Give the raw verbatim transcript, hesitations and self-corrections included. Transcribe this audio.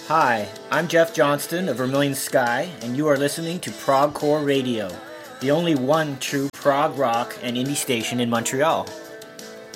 Hi, I'm Jeff Johnston of Vermilion Sky, and you are listening to Prog Core Radio, the only one true prog rock and indie station in Montreal.